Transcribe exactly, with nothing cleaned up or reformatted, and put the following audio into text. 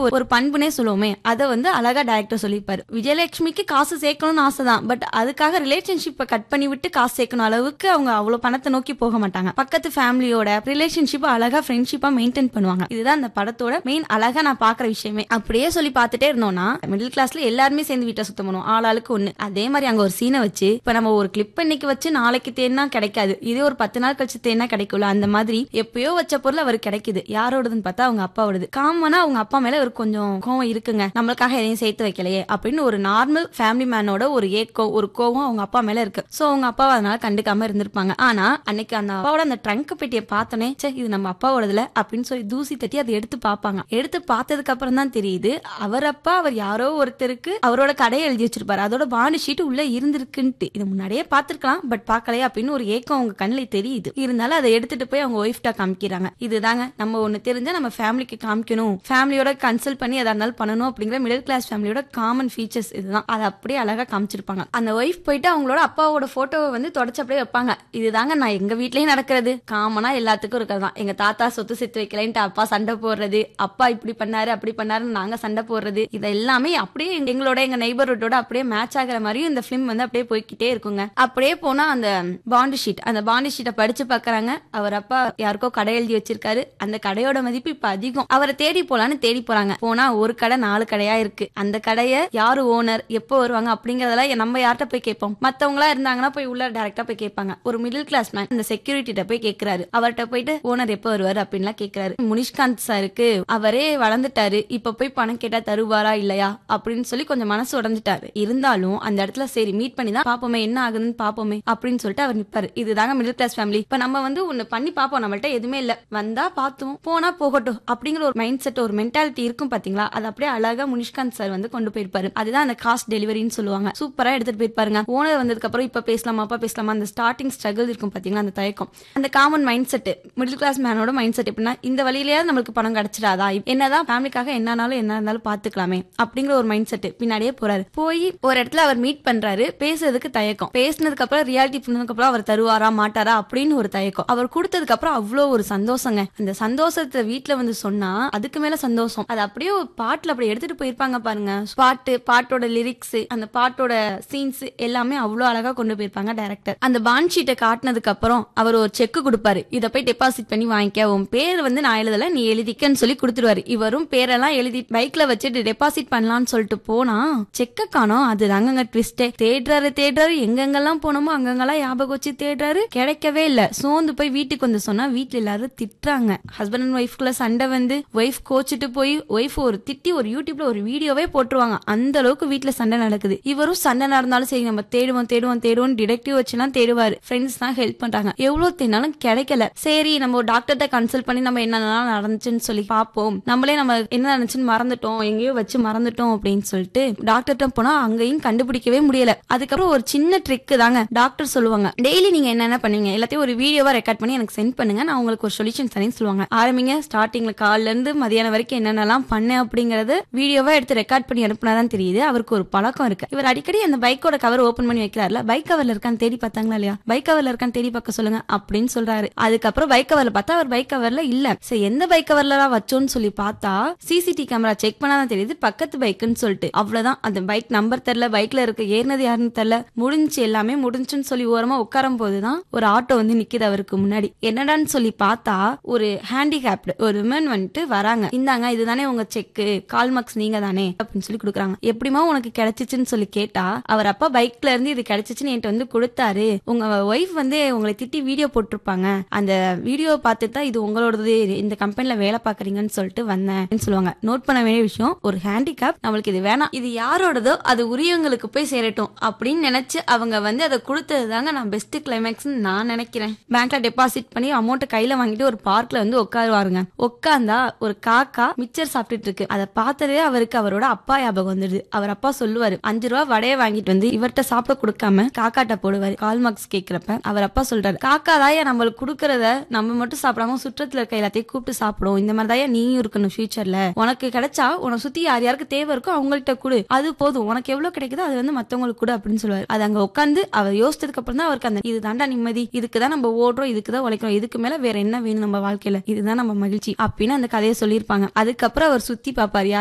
ஒரு பண்புனே சொல்லுவோமே அதை வந்து அழகா டைரக்டர் சொல்லியிருப்பாரு. விஜயலட்சுமிக்கு காசு சேர்க்கணும்னு ஆசைதான், பட் அதுக்காக ரிலேஷன்ஷிப்பை கட் பண்ணி விட்டு காசு சேர்க்கணும் அளவுக்கு அவங்க அவ்வளவு பணத்தை நோக்கி போக மாட்டாங்க. பக்கத்து ஃபேமிலியோட ரிலேஷன்ஷிப் அழகா ஃப்ரெண்ட்ஷிப்பா மெயின்டைன் பண்ணுவாங்க. இதுதான் அந்த படத்தோட மெயின் அழகா நான் பாக்குற விஷயமே. அப்படியே சொல்லி பார்த்துட்டே இருந்தோம்னா மிடில் கிளாஸ்ல எல்லாருமே சேர்ந்து வீட்டை சுத்தம் பண்ணுவோம், ஆளாளுக்கு ஒண்ணு. அதே மாதிரி அங்க ஒரு சீனை வச்சு இப்ப நம்ம ஒரு கிளிப் இன்னைக்கு வச்சு நாளைக்கு தேன்னா கிடைக்காது, இதே ஒரு பத்து நாள் கழிச்சு தேன்னா கிடைக்கும்ல, அந்த மாதிரி எப்பயோ வச்ச பொருள் அவருக்கு கிடைக்குது. யாரோடதுன்னு பார்த்தா அவங்க அப்பாவோடது. காமனா அவங்க அப்பா மேல ஒரு கொஞ்சம் கோவம் இருக்குங்க, நம்மளுக்காக எதையும் சேர்த்து வைக்கலையே அப்படின்னு ஒரு நார்மல் ஃபேமிலி மேனோட ஒரு ஏக்கம் ஒரு கோவம் அவங்க அப்பா மேல இருக்கு. சோ அவங்க அப்பா அதனால கண்டுக்காம இருந்திருப்பாங்க. ஆனா அன்னைக்கு அந்த அப்பாவோட அந்த ட்ரங்க் பெட்டியை பார்த்தோன்னே சே இது நம்ம அப்பாவோடதுல அப்படின்னு சொல்லி தூசி தட்டி அதை எடுத்து பார்ப்பாங்க. எடுத்து பார்த்ததுக்கு அப்புறம் தான் தெரியுது அவர் அப்பா அவர் யாரோ ஒருத்தருக்கு அவரோட கடையை எழுதி வச்சிருப்பாரு, அதோட பாண்டு ஷீட் உள்ள இருந்திருக்குன்ட்டு. இது முன்னாடியே பார்த்திருக்கலாம் பட் பார்க்கலையா அப்படின்னு ஒரு ஏக்கம் அவங்க கண்ணில் தெரியுது. இருந்தாலும் அதை எடுத்துட்டு போய் அவங்க ஒய்ஃப்டா காமிக்கிறாங்க. இதுதாங்க நம்ம ஒண்ணு தெரிஞ்சா நம்ம ஃபேமிலிக்கு காமிக்கணும், ஃபேமிலியோட கன்சல்ட் பண்ணி எதா இருந்தாலும் பண்ணணும் அப்படிங்கிற மிடில் கிளாஸ் ஃபேமிலியோட காமன் ஃபீச்சர்ஸ் இதுதான். அதை அப்படியே அழகா காமிச்சிருப்பாங்க. அந்த ஒய்ஃப் போயிட்டு அவங்களோட அப்பாவோட போட்டோவை வந்து தொடச்சு அப்படியே வைப்பாங்க. இதுதாங்க நான் எங்க வீட்லயும் நடக்கிறது, காமனா எல்லாத்துக்கும் இருக்கிறதுதான். எங்க தாத்தா சொத்து சேர்த்து வைக்கலன்ட்டு அப்பா சண்டை போடுறது, அப்பா இப்படி பண்ணாரு அப்படி பண்ணாருன்னு நாங்க சண்டை போடுறது, இது எல்லாமே அப்படியே எங்களோட எங்க நெய்பர்ஹுட்டோட அப்படியே மேட்ச் ஆகிற மாதிரியும் இந்த பிலிம் வந்து அப்படியே போய்கிட்டே இருக்குங்க. அப்படியே போனா அந்த பாண்ட் ஷீட் அந்த பாண்ட் ஷீட்டை படிச்சு பாக்குறாங்க. அவர் அப்பா யாருக்கோ கடை எழுதி வச்சிருக்காரு, அந்த கடையோட மதிப்பு இப்ப அதிகம். அவரை தேடி போலான்னு தேடி போறாங்க. போனா ஒரு கடை நாலு கடையா இருக்கு. அந்த கடையை யாரு ஓனர் எப்போ வருவாங்க அப்படிங்கறதெல்லாம் நம்ம யார்கிட்ட போய் கேட்போம்? மத்தவங்களா இருந்தாங்கன்னா போய் உள்ள டைரக்டா போய் கேட்பாங்க. ஒரு மிடில் கிளாஸ் மேன் அந்த செக்யூரிட்டிட்ட போய் கேட்கிறாரு. அவர்கிட்ட போயிட்டு ஓனர் எப்போ வருவாரு அப்படின்லாம் கேட்கிறாரு. முனிஷ்காந்த் சாருக்கு அவரே வளர்ந்துட்டாரு, இப்ப போய் பணம் கேட்டா தருவாரா இல்லையா அப்படின்னு சொல்லி கொஞ்சம் மனசு உடஞ்சிட்டாரு. இருந்தாலும் அந்த இடத்துல சரி மீட் பண்ணி தான் பாப்போமே என்ன ஆகுதுன்னு பாப்போமே அப்படின்னு சொல்லிட்டு அவர் நிப்பாரு. இதுதாங்க மிடில் கிளாஸ் ஃபேமிலி. இப்ப நம்ம வந்து ஒண்ணு பண்ணி பாப்போம், நம்மள்ட்ட எதுவுமே இல்ல, வந்தா பார்த்தோம் போனா போகட்டும் அப்படிங்கிற ஒரு மைண்ட் செட் ஒரு மென்டாலிட்டி இருக்கும் பாத்தீங்களா? அது அப்படியே அழகா முனிஷ்காந்த் சார் வந்து கொண்டு போயிருப்பாரு. அதுதான் அந்த காஸ்ட் டெலிவரின்னு சொல்லுவாங்க. சூப்பரா எடுத்துட்டு போயிருப்பாருங்க. ஓனர் வந்ததுக்கு அப்புறம் இப்ப பேசலாமா அப்பா பேசலாமா அந்த ஸ்டார்டிங் ஸ்ட்ரகிள் இருக்கும் பாத்தீங்களா, அந்த தயக்கம், அந்த common mind set middle class மேனோட mind set எப்படின்னா இந்த வழியிலேயே நம்மளுக்கு பணம் கிடைச்சிடாதா, என்னதான் ஃபேமிலிக்காக என்னாலும் என்ன இருந்தாலும் பாத்துக்கலாமே அப்படிங்கிற ஒரு மைண்ட் செட். பின்னாடியே போறாரு. போய் ஒரு இடத்துல அவர் மீட் பண்றாரு. பேசுறதுக்கு தயக்கம், பேசினதுக்கு அப்புறம் ரியாலிட்டி பண்ணதுக்கு அப்புறம் அவர் தருவாரா மாட்டாரா அப்படின்னு ஒரு தயக்கம். அவர் கொடுத்ததுக்கு அப்புறம் அவ்வளவு ஒரு சந்தோஷங்க. அந்த சந்தோஷத்தை வீட்டுல வந்து சொன்னா அதுக்கு மேல சந்தோஷம். அது அப்படியே ஒரு பாட்டுல அப்படி எடுத்துட்டு போயிருப்பாங்க பாருங்க. பாட்டு பாட்டோட லிரிக்ஸ் அந்த பாட்டோட சீன்ஸ் எல்லாமே அவ்வளவு அழகா கொண்டு போயிருப்பாங்க டைரக்டர். அந்த பாண்ட் ஷீட்டை காட்டினதுக்கு அப்புறம் அவர் ஒரு செக் கொடுப்பாரு. இதை போய் டெபாசிட் பண்ணி வாங்கிக்க, உன் பேர் வந்து நான் எழுதல நீ எழுதிக்கன்னு சொல்லி கொடுத்துருவாரு. இவரும் பேரெல்லாம் எழுதி பைக்ல வச்சுட்டு டெபாசிட் பண்ணலாம்னு சொல்லிட்டு போனா செக்க காணோம். அது தாங்க ட்விஸ்டே. தேடுறாரு தேடுறாரு எங்கெங்கெல்லாம் போனோமோ அங்கங்கெல்லாம் ஞாபகம் வச்சு தேடுறாரு, கிடைக்கவே இல்ல. சோர்ந்து போய் வீட்டுக்கு வந்து சொன்னா வீட்டுல எல்லாரும் திட்டுறாங்க. ஹஸ்பண்ட் அண்ட் ஒய்ஃப்குள்ள சண்டை வந்து ஒய்ஃப் கோச்சிட்டு போய் ஒய்ஃப் ஒரு திட்டி ஒரு யூடியூப்ல ஒரு வீடியோவே போட்டுருவாங்க. அந்த அளவுக்கு வீட்டுல சண்டை நடக்குது. இவரும் சண்டை நடந்தாலும் சரி நம்ம தேடுவோம் தேடுவோம் தேடுவோம் டிடெக்டிவ் வச்சுலாம் தேடுவாரு. ஃப்ரெண்ட்ஸ் தான் ஹெல்ப் பண்றாங்க. எவ்வளவு தேடினாலும் கிடைக்கல. சரி நம்ம ஒரு டாக்டர்கிட்ட கன்சல்ட் பண்ணி நம்ம என்னென்னலாம் நடந்துச்சுன்னு சொல்லி பாப்போம், நம்மளே நம்ம என்ன நடந்துச்சுன்னு மறந்துட்டோம் எங்கேயோ வச்சு மறந்துட்டோம் அப்படின்னு சொல்லிட்டு டாக்டர்கிட்ட போனா அங்கேயும் கண்டுபிடிக்கவே முடியல. அதுக்கப்புறம் ஒரு சின்ன ட்ரிக் தாங்க டாக்டர் சொல்லுவாங்க. டெய்லி நீங்க என்னென்ன பண்ணுவீங்க எல்லாத்தையும் ஒரு வீடியோவா ரெக்கார்ட் பண்ணி எனக்கு சென்ட் பண்ணுங்க, நான் உங்களுக்கு ஒரு சொல்யூஷன் தரேன்னு சொல்லுவாங்க. ஆரம்பிங்க ஸ்டார்டிங்ல கால்ல இருந்து மதியானம் வரைக்கும் என்னென்னலாம் பண்ணேன் அப்படிங்கறது வீடியோவா எடுத்து ரெக்கார்ட் பண்ணி அனுப்புனாதான் தெரியுது அவருக்கு ஒரு பழக்கம் இருக்கு. இவர் அடிக்கடி அந்த பைக்கோட கவர் ஓபன் பண்ணி வைக்கிறாருல, பைக் கவர்ல இருக்கான்னு தேடி பார்த்தாங்களா இல்லையா, பைக் கவர்ல இருக்கான்னு தேடி பார்க்க சொல்லுங்க அப்படின்னு சொல்றாரு. அதுக்கப்புறம் பைக் கவர்ல பார்த்தா அவர் பைக் கவர்ல இல்ல. சரி எந்த பைக் கவர்ல வச்சோன்னு சொல்லி பார்த்தா சிசிடிவி கேமரா செக் பண்ணாதான் தெரியுது பக்கத்து பைக்குன்னு சொல்லிட்டு. அவ்வளவுதான், அந்த பைக் நம்பர் தெரியல, பைக்ல இருக்க ஏறினது யாருன்னு தெரியல, முடிஞ்சு எல்லாமே முடிஞ்சுன்னு சொல்லி ஓரமா உட்காரும் போதுதான் ஒரு ஆட்டோ வந்து நிக்குது அவருக்கு முன்னாடி. என்னடான்னு சொல்லி பார்த்தா ஒரு ஹேண்டிகேப்டு ஒரு விமன் வந்துட்டு வராங்க. இந்தாங்க இதுதானே உங்க செக்கு, கால் மார்க்ஸ் நீங்க தானே அப்படின்னு சொல்லி கொடுக்குறாங்க. எப்படிமா உனக்கு கிடைச்சிச்சுன்னு சொல்லி கேட்டா அவர் அப்பா பைக்ல இருந்து இது கிடைச்சிச்சுன்னு என்கிட்ட வந்து கொடுத்தாரு, உங்க ஒய்ஃப் வந்து உங்களை திட்டி வீடியோ போட்டிருப்பாங்க, அந்த வீடியோ பார்த்துட்டு தான் இது உங்களோடது, இந்த கம்பெனில வேலை பாக்குறீங்கன்னு சொல்லிட்டு வந்தேன் சொல்லுவாங்க. நோட் பண்ண வேண்டிய விஷயம், ஒரு ஹேண்டிகேப் நம்மளுக்கு இது வேணாம், இது யாரோடதோ அது உரியவங்களுக்கு போய் சேரட்டும் அப்படின்னு நினைச்சு அவங்க வந்து அதை கொடுத்தது தாங்க நான் பெஸ்ட் கிளைமேக்ஸ் நான் நினைக்கிறேன். பேங்க்ல டெபாசிட் பண்ணி அமௌண்ட் கையில வாங்கிட்டு ஒரு பார்க்ல வந்து உட்காருவாருங்க. உட்கார்ந்தா ஒரு காக்கா மிச்சர் சாப்பிட்டுட்டு இருக்கு. அதை பார்த்ததே அவருக்கு அவரோட அப்பா ஞாபகம் வந்துடுது. அவர் அப்பா சொல்லுவாரு அஞ்சு ரூபா வடையை வாங்கிட்டு வந்து இவர்கிட்ட சாப்பிட கொடுக்காம காக்காட்ட போடுவாரு. கால் மார்க்ஸ் கேட்கிறப்ப அவர் அப்பா சொல்றாரு காக்கா தாயா நம்மளுக்கு கொடுக்கறத நம்ம மட்டும் சாப்பிடாம சுற்றத்துல இருக்க எல்லாத்தையும் கூப்பிட்டு சாப்பிடும், இந்த மாதிரி தாயா நீயும் இருக்கணும் ஃபியூச்சர்ல, உனக்கு கிடைச்சா உன சுத்தி யார் யாருக்கு தேவை இருக்கோ அவங்கள்ட்ட கொடு, அது போதும், உனக்கு எவ்வளவு கிடைக்குதோ அது வந்து மத்தவங்களுக்கு கூட அப்படின்னு சொல்லுவாரு. அது அங்க உட்காந்து அவர் யோசிச்சதுக்கு அப்புறம் தான் அவருக்கு அந்த இது தாண்டா நிம்மதி, இதுக்குதான் நம்ம ஓடுறோம், இதுக்குதான் உழைக்கிறோம், இதுக்கு மேல வேற என்ன வேணும் நம்ம வாழ்க்கையில, இதுதான் நம்ம மகிழ்ச்சி அப்படின்னு அந்த கதையை சொல்லியிருப்பாங்க. அதுக்கப்புறம் அவர் சுத்தி பாப்பாரு